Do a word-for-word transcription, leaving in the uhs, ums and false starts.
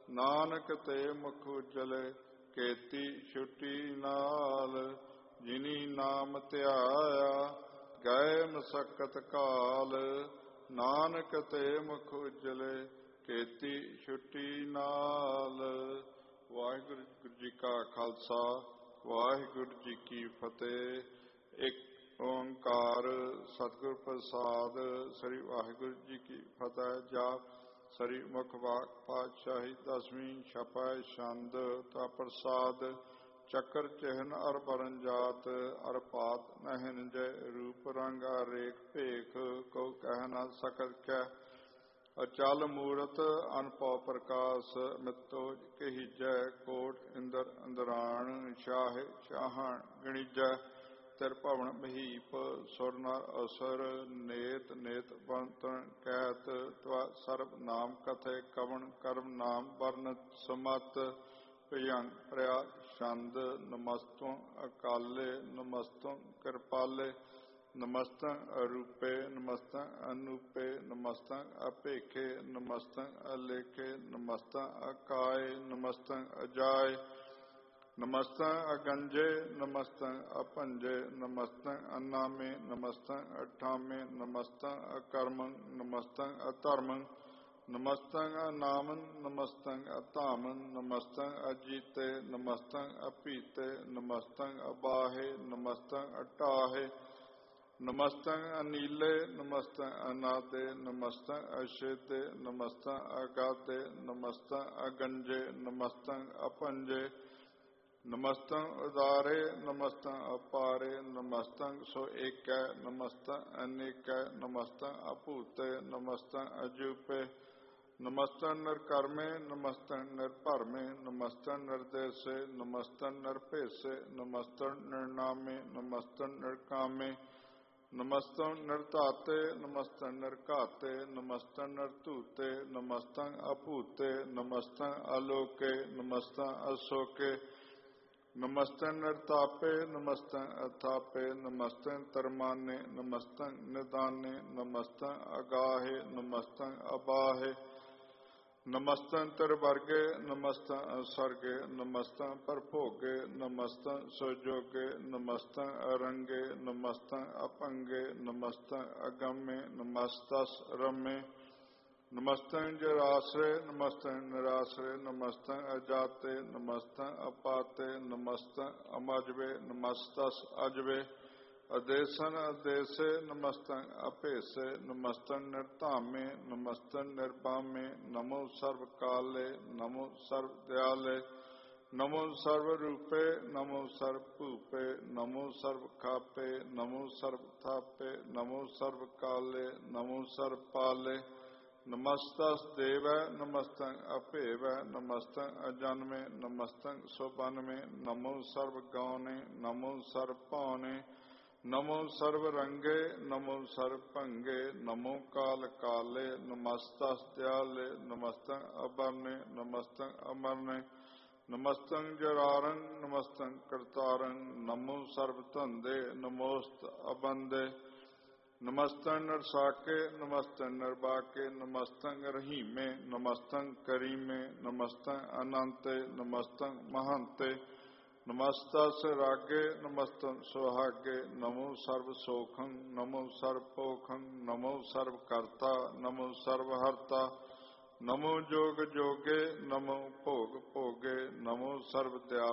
ਨਾਨਕ ਤੇ ਮੁਖ ਉਜਲੇ ਕੀਤੀ ਛੁਟੀ ਨਾਲ। ਜਿਨੀ ਨਾਮ ਧਿਆਇਆ ਗਏ ਮਸਕਤ ਕਾਲ। ਨਾਨਕ ਤੇ ਮੁਖ ਉਜਲੇ ਕੀਤੀ ਛੁਟੀ ਨਾਲ। ਵਾਹਿਗੁਰੂ ਜੀ ਕਾ ਖਾਲਸਾ ਵਾਹਿਗੁਰੂ ਜੀ ਕੀ ਫਤਿਹ। ਇੱਕ ਓਂਕਾਰ ਸਤਿਗੁਰ ਪ੍ਰਸਾਦ। ਸ੍ਰੀ ਵਾਹਿਗੁਰੂ ਜੀ ਕੀ ਫਤਿਹ। ਜਾਪ ਸ੍ਰੀ ਮੁਖ ਪਾਤਸ਼ਾਹੀ ਦਸਵੀਂ ਛਪੈ ਛੰਦ ਤਾ ਪ੍ਰਸਾਦ। ਚੱਕਰ ਚਿਹਨ ਅਰ ਬਰਨ ਜਾਤ ਅਰ ਪਾਤ ਨਹਿਨ ਜੈ। ਰੂਪ ਰੰਗ ਅਰੇਕ ਭੇਖ ਕੋ ਕਹਿ ਨ ਸਕਤ ਕੈ। ਅਚਲ ਮੂਰਤ ਅਨਭਉ ਪ੍ਰਕਾਸ਼ ਮਿਤੋ ਕਹੀਜੈ। ਕੋਟ ਇੰਦਰ ਇੰਦਰਾਣ ਸ਼ਾਹ ਸ਼ਾਹਣ ਗਣੀਜੈ। ਤਿਰ ਭਵਨ ਮਹੀਪ ਸੁਰ ਨਰ ਅਸੁਰ ਨੇਤ ਨੇਤ ਬੰਤਨ ਕਹਿਤ। ਤਵ ਸਰਬ ਨਾਮ ਕਥੇ ਕਵਣ ਕਰਮ ਨਾਮ ਵਰਨਤ ਸਮਤ। ਭਯੰਗ ਪ੍ਰਿਆ ਛੰਦ ਨਮਸਤੰ ਅਕਾਲੇ ਨਮਸਤੰ ਕਿਰਪਾਲੇ। ਨਮਸਤੰ ਅਰੂਪੇ ਨਮਸਤੰ ਅਨੂਪੇ ਨਮਸਤੰ ਅਭੇਖੇ ਨਮਸਤੰ ਅਲੇਖੇ ਨਮਸਤੰ ਅਕਾਏ ਨਮਸਤੰ ਅਜਾਏ। ਨਮਸਤੰ ਅਗੰਜੇ ਨਮਸਤੰ ਅਭੰਜੇ ਨਮਸਤੰ ਅਨਾਮੇ ਨਮਸਤੰ ਅਠਾਮੇ ਨਮਸਤੰ ਅਕਰਮੰ ਨਮਸਤੰ ਅਧਰਮੰ। ਨਮਸਤੰ ਅਨਾਮੰ ਨਮਸਤੰ ਅਧਾਮੰ ਨਮਸਤੰ ਅਜੀਤੇ ਨਮਸਤੰ ਅਭੀਤੇ ਨਮਸਤੰ ਅਬਾਹੇ ਨਮਸਤੰ ਅਟਾਹੇ। ਨਮਸਤੰ ਅਨੀਲੇ ਨਮਸਤੰ ਅਨਾਦੇ ਨਮਸਤੰ ਅਛੇਦੇ ਨਮਸਤੰ ਅਗਾਦੇ ਨਮਸਤੰ ਅਗੰਜੇ ਨਮਸਤੰ ਅਭੰਜੇ। ਨਮਸਤੰ ਉਦਾਰੇ ਨਮਸਤੰ ਅਪਾਰੇ ਨਮਸਤੰ ਸੋ ਏਕੈ ਨਮਸਤੰ ਅਨੇਕੈ ਨਮਸਤੰ ਅਭੂਤੇ ਨਮਸਤੰ ਅਜੂਪੇ। ਨਮਸਤੰ ਨਿਰਕਰਮੇ ਨਮਸਤੰ ਨਿਰਭਰਮੇ ਨਮਸਤੰ ਨਿਰਦੇਸੇ ਨਮਸਤੰ ਨਿਰਭੇਸੇ ਨਮਸਤੰ ਨਿਰਨਾਮੇ ਨਮਸਤੰ ਨਿਰਕਾਮੇ। ਨਮਸਤੰ ਨਿਰਧਾਤੇ ਨਮਸਤੰ ਨਿਰਘਾਤੇ ਨਮਸਤੰ ਨਿਰਧੂਤੇ ਨਮਸਤੰ ਅਭੂਤੇ ਨਮਸਤੰ ਆਲੋਕੇ ਨਮਸਤੰ ਅਸ਼ੋਕੇ। ਨਮਸਤੰ ਨਿਰਤਾਪੇ ਨਮਸਤੰ ਅਥਾਪੇ ਨਮਸਤੰ ਤਰਮਾਨੇ ਨਮਸਤੰ ਨਿਦਾਨੇ ਨਮਸਤੰ ਅਗਾਹੇ ਨਮਸਤੰ ਅਬਾਹੇ। ਨਮਸਤੰ ਤਿਰਵਰਗੇ ਨਮਸਤੰ ਅਸਰਗੇ ਨਮਸਤੰ ਪਰਭੋਗੇ ਨਮਸਤੰ ਸੁਜੋਗੇ ਨਮਸਤੰ ਅਰੰਗੇ ਨਮਸਤੰ ਅਭੰਗੇ ਨਮਸਤੰ ਅਗੰਮੇ ਨਮਸਤਸ ਰੰਮੇ। ਨਮਸਤੰ ਜਰਾਸਰੇ ਨਮਸਤੰ ਨਿਰਾਸਰੇ ਨਮਸਤੰ ਅਜਾਤੇ ਨਮਸਤੰ ਅਪਾਤੇ ਨਮਸਤੰ ਅਮਜਵੇ ਨਮਸਤਸ ਅਜਵੇ। ਅਦੇਸਨ ਅਦੇਸੇ ਨਮਸਤੰ ਅਭੇਸੇ ਨਮਸਤੰ ਨਿਰਧਾਮੇ ਨਮਸਤੰ ਨਿਰਬਾਮੇ। ਨਮੋ ਸਰਬ ਕਾਲੇ ਨਮੋ ਸਰਬ ਦਿਆਲੇ ਨਮੋ ਸਰਬ ਰੂਪੇ ਨਮੋ ਸਰਬ ਭੂਪੇ ਨਮੋ ਸਰਬ ਖਾਪੇ ਨਮੋ ਸਰਬ ਥਾਪੇ ਨਮੋ ਸਰਬ ਕਾਲੇ ਨਮੋ ਸਰਬ ਪਾਲੇ। ਨਮਸਤਸ ਦੇਵੈ ਨਮਸਤੰ ਅਭੇਵੈ ਨਮਸਤੰ ਅਜਨਮੇ ਨਮਸਤੰ ਸੁਬਨਮੇ। ਨਮੋ ਸਰਬ ਗੌਨੇ ਨਮੋ ਸਰਬ ਭਉਨੇ ਨਮੋ ਸਰਬ ਰੰਗੇ ਨਮੋ ਸਰਬ ਭੰਗੇ। ਨਮੋ ਕਾਲ ਕਾਲੇ ਨਮਸਤਸ ਦਿਆਲੇ ਨਮਸਤੰ ਅਬਰਨੇ ਨਮਸਤੰ ਅਮਰਨੇ। ਨਮਸਤੰ ਜਰਾਰੰ ਨਮਸਤੰ ਕਰਤਾਰੰ ਨਮੋ ਸਰਬ ਧੰਦੇ ਨਮੋਸਤ ਅਬੰਦੇ। ਨਮਸਤੰ ਨਰਸਾਕੇ ਨਮਸਤੰ ਨਿਰਬਾਕੇ ਨਮਸਤੰ ਰਹੀਮੇ ਨਮਸਤੰ ਕਰੀਮੇ ਨਮਸਤੰ ਅਨੰਤੇ ਨਮਸਤੰ ਮਹੰਤੇ। ਨਮਸਤਸ ਰਾਗੇ ਨਮਸਤੰ ਸੁਹਾਗੇ ਨਮੋ ਸਰਬ ਸੋਖੰ ਨਮੋ ਸਰਬ ਭੋਖੰ ਨਮੋ ਸਰਬ ਕਰਤਾ ਨਮੋ ਸਰਬ ਹਰਤਾ। ਨਮੋ ਜੋਗ ਜੋਗੇ ਨਮੋ ਭੋਗ ਭੋਗੇ ਨਮੋ ਸਰਬ ਦਿਆਲ